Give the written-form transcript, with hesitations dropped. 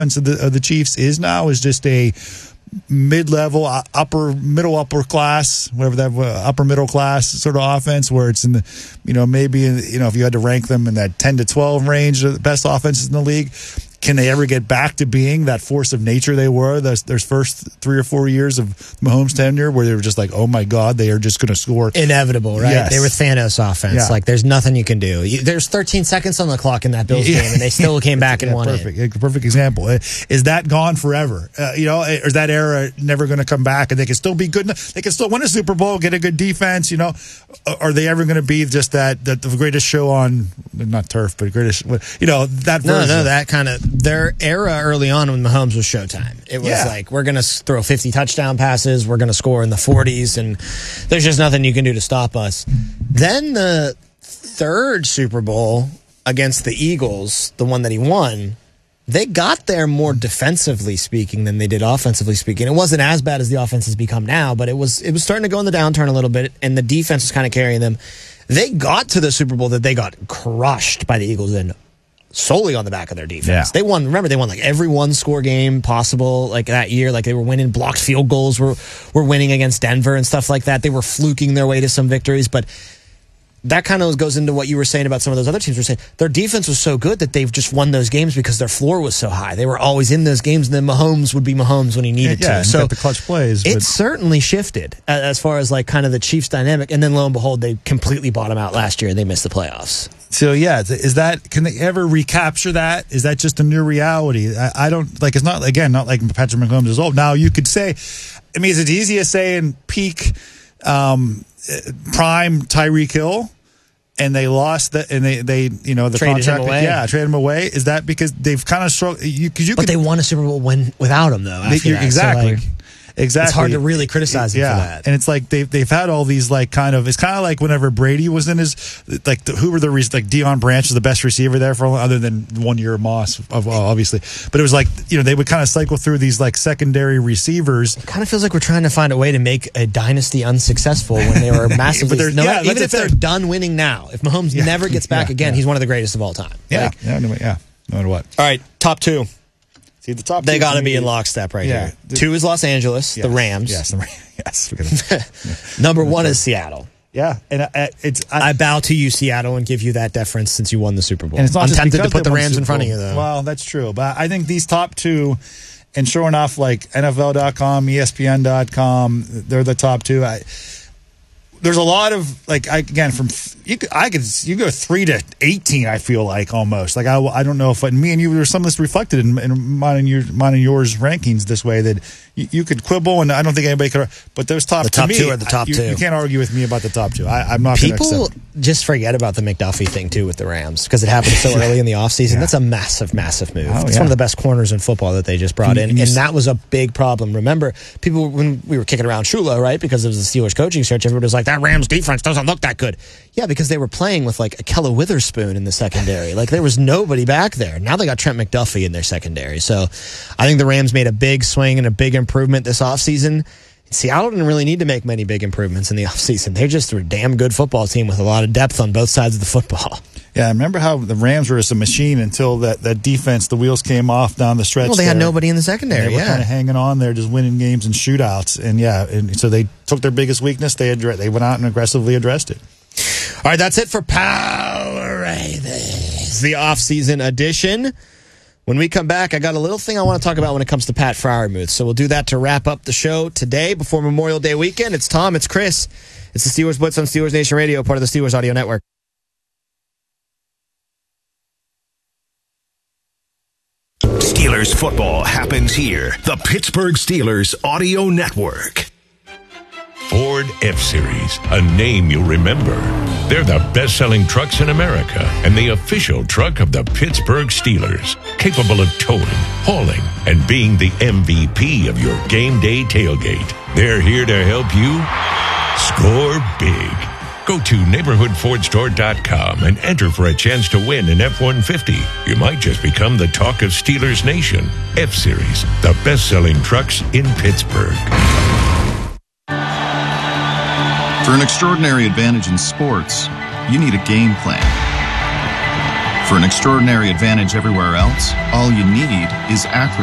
of the Chiefs is now is just a mid-level, upper class, whatever that upper middle class sort of offense, where it's in the, maybe if you had to rank them in that 10 to 12 range of the best offenses in the league. Can they ever get back to being that force of nature they were their first 3 or 4 years of Mahomes' tenure, where they were just like, oh my God, they are just going to score? Inevitable, right? Yes. They were Thanos offense. Yeah. Like, there's nothing you can do. There's 13 seconds on the clock in that Bills game, and they still came back and won it. Perfect example. Is that gone forever? Or is that era never going to come back? And they can still be good. They can still win a Super Bowl, get a good defense. Are they ever going to be just that the greatest show on, not turf, but greatest? That version. No, that kind of. Their era early on when Mahomes was Showtime. It was like, we're going to throw 50 touchdown passes, we're going to score in the 40s, and there's just nothing you can do to stop us. Then the third Super Bowl against the Eagles, the one that he won, they got there more defensively speaking than they did offensively speaking. It wasn't as bad as the offense has become now, but it was starting to go in the downturn a little bit, and the defense was kind of carrying them. They got to the Super Bowl that they got crushed by the Eagles in solely on the back of their defense. Yeah. They won like every one-score game possible like that year. Like, they were winning, blocked field goals were winning against Denver and stuff like that. They were fluking their way to some victories, but that kind of goes into what you were saying about some of those other teams were saying. Their defense was so good that they've just won those games because their floor was so high. They were always in those games, and then Mahomes would be Mahomes when he needed to. So the clutch plays. It certainly shifted as far as like kind of the Chiefs dynamic, and then lo and behold, they completely bottomed out last year and they missed the playoffs. So can they ever recapture that? Is that just a new reality? I don't like. It's not like Patrick Mahomes is old. Now you could say, is it easy to say in peak prime Tyreek Hill, and they lost that, and they the traded contract, him away. traded him away? Is that because they've kind of struggled? But they won a Super Bowl without him though. Exactly. So Exactly. It's hard to really criticize him for that. And it's like they've had all these like kind of, it's kind of like whenever Brady was in his, like who were Deion Branch was the best receiver there for other than 1 year Moss, obviously. But it was like, they would kind of cycle through these like secondary receivers. It kind of feels like we're trying to find a way to make a dynasty unsuccessful when they were massively, even if they're done winning now, if Mahomes never gets back again, he's one of the greatest of all time. No matter what. All right, top two. See, the top they got to be in lockstep right here. 2 is Los Angeles, the Rams. Yes, yes. Number 1 is Seattle. Yeah, and I bow to you, Seattle, and give you that deference since you won the Super Bowl. And it's not I'm just tempted to put the Rams Super in front of Bowl. you, though. Well, that's true, but I think these top 2, and sure enough, like NFL.com, ESPN.com, they're the top 2. There's a lot of you go 3 to 18. I feel like almost like I don't know if me and you there's some of this reflected in mine and yours rankings this way that you could quibble, and I don't think anybody could. But those top 2 are the top 2. You can't argue with me about the top 2. I'm not. People just forget about the McDuffie thing too with the Rams because it happened so early in the offseason. That's a massive move. It's one of the best corners in football that they just brought in, and that was a big problem. Remember, people when we were kicking around Shula, right? Because it was the Steelers coaching search, everybody was like, that Rams defense doesn't look that good. Yeah, because they were playing with like Akella Witherspoon in the secondary. Like there was nobody back there. Now they got Trent McDuffie in their secondary. So I think the Rams made a big swing and a big improvement this offseason. Seattle didn't really need to make many big improvements in the offseason. They just were a damn good football team with a lot of depth on both sides of the football. Yeah, I remember how the Rams were just a machine until that defense, the wheels came off down the stretch. Well, they had nobody in the secondary. They were kind of hanging on there, just winning games and shootouts. And so they took their biggest weakness. They went out and aggressively addressed it. All right, that's it for Power Ravens, the offseason edition. When we come back, I got a little thing I want to talk about when it comes to Pat Freiermuth. So we'll do that to wrap up the show today before Memorial Day weekend. It's Tom, it's Chris. It's the Steelers Blitz on Steelers Nation Radio, part of the Steelers Audio Network. Steelers football happens here. The Pittsburgh Steelers Audio Network. Ford F-Series, a name you'll remember. They're the best-selling trucks in America and the official truck of the Pittsburgh Steelers, capable of towing, hauling, and being the MVP of your game day tailgate. They're here to help you score big. Go to neighborhoodfordstore.com and enter for a chance to win an F-150. You might just become the talk of Steelers Nation. F-Series, the best-selling trucks in Pittsburgh. For an extraordinary advantage in sports, you need a game plan. For an extraordinary advantage everywhere else, all you need is accuracy.